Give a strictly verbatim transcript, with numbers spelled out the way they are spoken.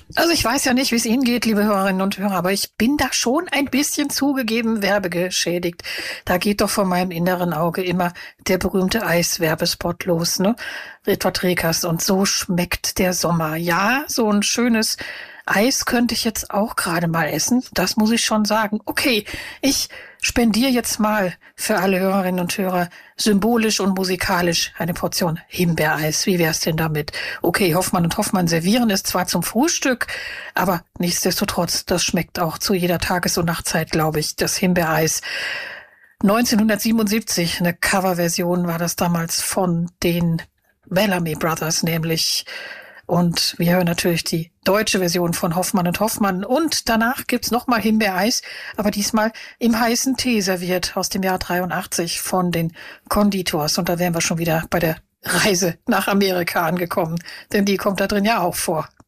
Also ich weiß ja nicht, wie es Ihnen geht, liebe Hörerinnen und Hörer, aber ich bin da schon ein bisschen zugegeben werbegeschädigt. Da geht doch vor meinem inneren Auge immer der berühmte Eiswerbespot los, ne? Edward Rekers. Und so schmeckt der Sommer. Ja, so ein schönes Eis könnte ich jetzt auch gerade mal essen. Das muss ich schon sagen. Okay, ich spendiere jetzt mal für alle Hörerinnen und Hörer symbolisch und musikalisch eine Portion Himbeereis. Wie wär's denn damit? Okay, Hoffmann und Hoffmann servieren es zwar zum Frühstück, aber nichtsdestotrotz, das schmeckt auch zu jeder Tages- und Nachtzeit, glaube ich, das Himbeereis. neunzehnhundertsiebenundsiebzig, eine Coverversion war das damals von den Bellamy Brothers nämlich. Und wir hören natürlich die deutsche Version von Hoffmann und Hoffmann. Und danach gibt's nochmal Himbeereis, aber diesmal im heißen Tee serviert aus dem Jahr dreiundachtzig von den Konditors. Und da wären wir schon wieder bei der Reise nach Amerika angekommen, denn die kommt da drin ja auch vor.